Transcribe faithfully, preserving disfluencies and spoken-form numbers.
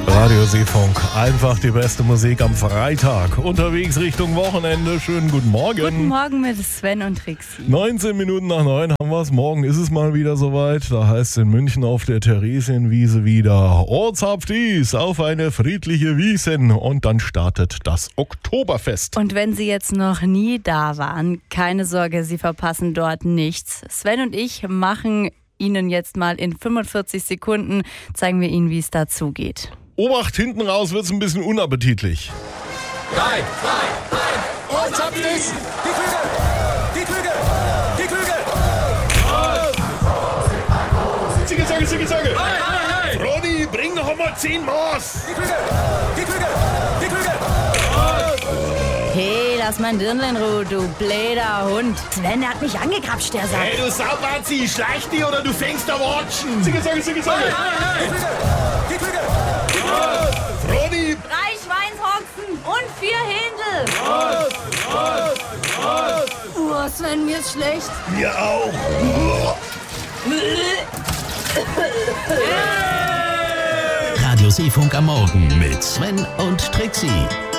Radio Seefunk, einfach die beste Musik am Freitag. Unterwegs Richtung Wochenende. Schönen guten Morgen. Guten Morgen mit Sven und Trixi. neunzehn Minuten nach neun haben wir es. Morgen ist es mal wieder soweit. Da heißt es in München auf der Theresienwiese wieder Ortsabdies auf eine friedliche Wiesen. Und dann startet das Oktoberfest. Und wenn Sie jetzt noch nie da waren, keine Sorge, Sie verpassen dort nichts. Sven und ich machen Ihnen jetzt mal in fünfundvierzig Sekunden, zeigen wir Ihnen, wie es dazu geht. Obacht, hinten raus wird es ein bisschen unappetitlich. Drei, zwei, eins, Ortsabdies! Die Krüge! Die Krüge! Die Krüge! Zicke, zacke, zicke, zacke! Hey, hey, hey! Ronny, bring noch einmal zehn Maß! Die Krüge! Die Krüge! Die Krüge! Hey, lass mein Dirndl in Ruhe, du bläder Hund. Sven, der hat mich angegrapscht, der sagt. Hey, du Saubazi, schleich dich oder du fängst da watschen! Zicke, zacke, zicke, zacke! Die Krüge! Die Krüge! Ronny! Drei Schweinshaxen und vier Händel. Was? Was? Was? Oh, Sven, mir ist schlecht. Mir auch! Radio Seefunk am Morgen mit Sven und Trixi.